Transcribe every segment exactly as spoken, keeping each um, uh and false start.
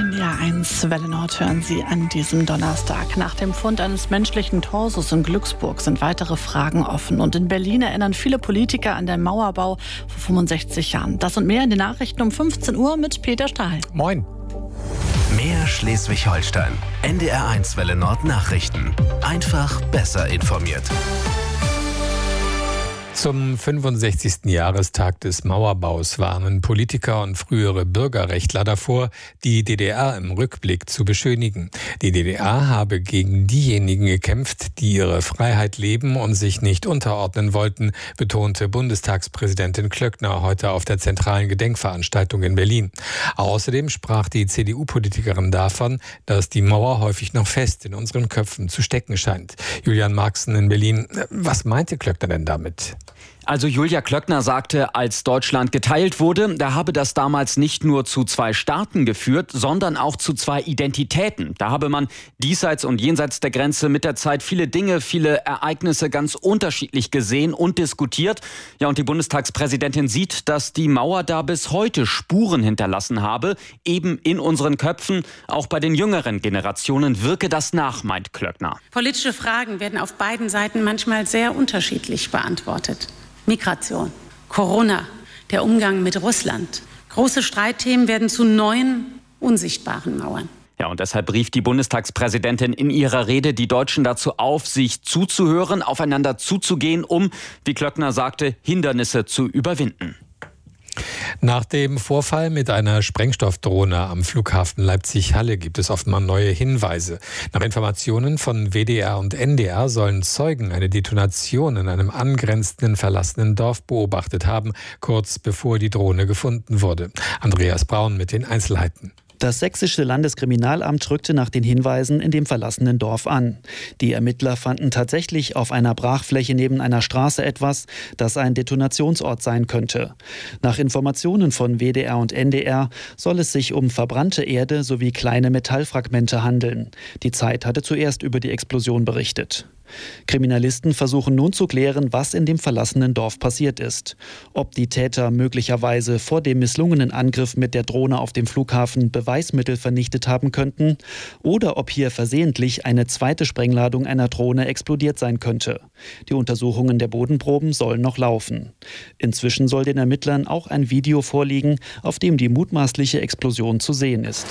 N D R eins Welle Nord hören Sie an diesem Donnerstag. Nach dem Fund eines menschlichen Torsos in Glücksburg sind weitere Fragen offen. Und in Berlin erinnern viele Politiker an den Mauerbau vor fünfundsechzig Jahren. Das und mehr in den Nachrichten um fünfzehn Uhr mit Peter Stahl. Moin. Mehr Schleswig-Holstein. N D R eins Welle Nord Nachrichten. Einfach besser informiert. Zum fünfundsechzigsten Jahrestag des Mauerbaus warnen Politiker und frühere Bürgerrechtler davor, die D D R im Rückblick zu beschönigen. Die D D R habe gegen diejenigen gekämpft, die ihre Freiheit leben und sich nicht unterordnen wollten, betonte Bundestagspräsidentin Klöckner heute auf der zentralen Gedenkveranstaltung in Berlin. Außerdem sprach die C D U-Politikerin davon, dass die Mauer häufig noch fest in unseren Köpfen zu stecken scheint. Julian Marxen in Berlin. Was meinte Klöckner denn damit? Also Julia Klöckner sagte, als Deutschland geteilt wurde, da habe das damals nicht nur zu zwei Staaten geführt, sondern auch zu zwei Identitäten. Da habe man diesseits und jenseits der Grenze mit der Zeit viele Dinge, viele Ereignisse ganz unterschiedlich gesehen und diskutiert. Ja, und die Bundestagspräsidentin sieht, dass die Mauer da bis heute Spuren hinterlassen habe, eben in unseren Köpfen. Auch bei den jüngeren Generationen wirke das nach, meint Klöckner. Politische Fragen werden auf beiden Seiten manchmal sehr unterschiedlich beantwortet. Migration, Corona, der Umgang mit Russland. Große Streitthemen werden zu neuen, unsichtbaren Mauern. Ja, und deshalb rief die Bundestagspräsidentin in ihrer Rede die Deutschen dazu auf, sich zuzuhören, aufeinander zuzugehen, um, wie Klöckner sagte, Hindernisse zu überwinden. Nach dem Vorfall mit einer Sprengstoffdrohne am Flughafen Leipzig-Halle gibt es offenbar neue Hinweise. Nach Informationen von W D R und N D R sollen Zeugen eine Detonation in einem angrenzenden verlassenen Dorf beobachtet haben, kurz bevor die Drohne gefunden wurde. Andreas Braun mit den Einzelheiten. Das sächsische Landeskriminalamt rückte nach den Hinweisen in dem verlassenen Dorf an. Die Ermittler fanden tatsächlich auf einer Brachfläche neben einer Straße etwas, das ein Detonationsort sein könnte. Nach Informationen von W D R und N D R soll es sich um verbrannte Erde sowie kleine Metallfragmente handeln. Die Zeit hatte zuerst über die Explosion berichtet. Kriminalisten versuchen nun zu klären, was in dem verlassenen Dorf passiert ist. Ob die Täter möglicherweise vor dem misslungenen Angriff mit der Drohne auf dem Flughafen Beweismittel vernichtet haben könnten oder ob hier versehentlich eine zweite Sprengladung einer Drohne explodiert sein könnte. Die Untersuchungen der Bodenproben sollen noch laufen. Inzwischen soll den Ermittlern auch ein Video vorliegen, auf dem die mutmaßliche Explosion zu sehen ist.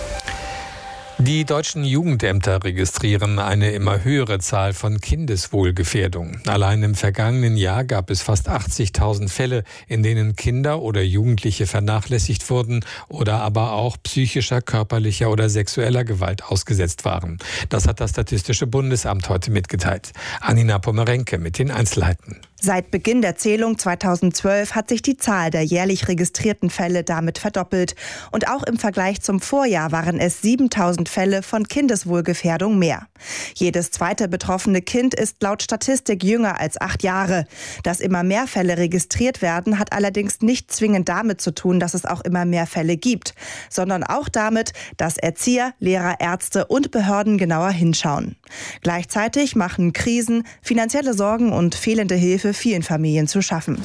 Die deutschen Jugendämter registrieren eine immer höhere Zahl von Kindeswohlgefährdung. Allein im vergangenen Jahr gab es fast achtzigtausend Fälle, in denen Kinder oder Jugendliche vernachlässigt wurden oder aber auch psychischer, körperlicher oder sexueller Gewalt ausgesetzt waren. Das hat das Statistische Bundesamt heute mitgeteilt. Anina Pomerenke mit den Einzelheiten. Seit Beginn der Zählung zweitausendzwölf hat sich die Zahl der jährlich registrierten Fälle damit verdoppelt. Und auch im Vergleich zum Vorjahr waren es siebentausend Fälle von Kindeswohlgefährdung mehr. Jedes zweite betroffene Kind ist laut Statistik jünger als acht Jahre. Dass immer mehr Fälle registriert werden, hat allerdings nicht zwingend damit zu tun, dass es auch immer mehr Fälle gibt, sondern auch damit, dass Erzieher, Lehrer, Ärzte und Behörden genauer hinschauen. Gleichzeitig machen Krisen, finanzielle Sorgen und fehlende Hilfe vielen Familien zu schaffen.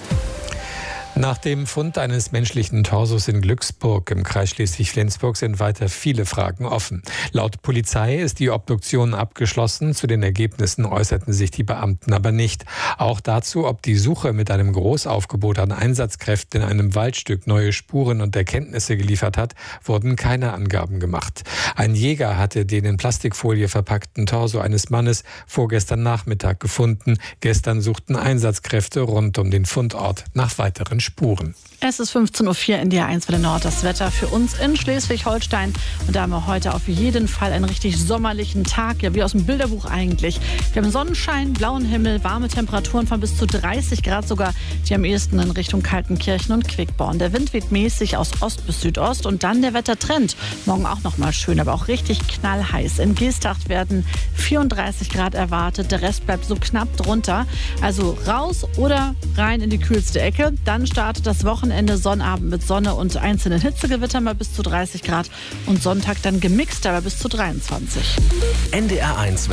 Nach dem Fund eines menschlichen Torsos in Glücksburg im Kreis Schleswig-Flensburg sind weiter viele Fragen offen. Laut Polizei ist die Obduktion abgeschlossen. Zu den Ergebnissen äußerten sich die Beamten aber nicht. Auch dazu, ob die Suche mit einem Großaufgebot an Einsatzkräften in einem Waldstück neue Spuren und Erkenntnisse geliefert hat, wurden keine Angaben gemacht. Ein Jäger hatte den in Plastikfolie verpackten Torso eines Mannes vorgestern Nachmittag gefunden. Gestern suchten Einsatzkräfte rund um den Fundort nach weiteren Spuren. Es ist fünfzehn Uhr vier in D R eins Welle Nord. Das Wetter für uns in Schleswig-Holstein. Und da haben wir heute auf jeden Fall einen richtig sommerlichen Tag. Ja, wie aus dem Bilderbuch eigentlich. Wir haben Sonnenschein, blauen Himmel, warme Temperaturen von bis zu dreißig Grad sogar. Die am ehesten in Richtung Kaltenkirchen und Quickborn. Der Wind weht mäßig aus Ost bis Südost. Und dann der Wettertrend. Morgen auch noch mal schön, aber auch richtig knallheiß. In Geesthacht werden vierunddreißig Grad erwartet. Der Rest bleibt so knapp drunter. Also raus oder rein in die kühlste Ecke. Dann startet das Wochenende Sonnabend mit Sonne und einzelnen Hitzegewittern bei bis zu dreißig Grad und Sonntag dann gemixt, aber bis zu dreiundzwanzig. N D R eins